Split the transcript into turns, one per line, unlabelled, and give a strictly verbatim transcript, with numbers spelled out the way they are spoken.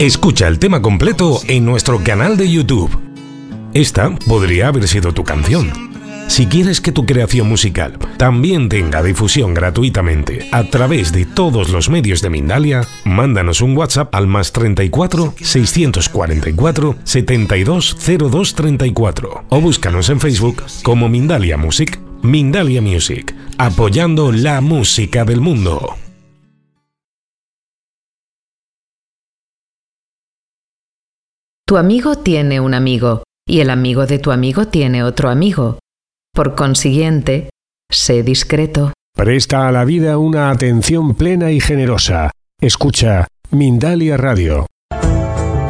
Escucha el tema completo en nuestro canal de YouTube. Esta podría haber sido tu canción. Si quieres que tu creación musical también tenga difusión gratuitamente a través de todos los medios de Mindalia, mándanos un WhatsApp al más treinta y cuatro, seiscientos cuarenta y cuatro, setenta y dos, cero dos treinta y cuatro o búscanos en Facebook como Mindalia Music. Mindalia Music, apoyando la música del mundo.
Tu amigo tiene un amigo y el amigo de tu amigo tiene otro amigo. Por consiguiente, sé discreto.
Presta a la vida una atención plena y generosa. Escucha Mindalia Radio.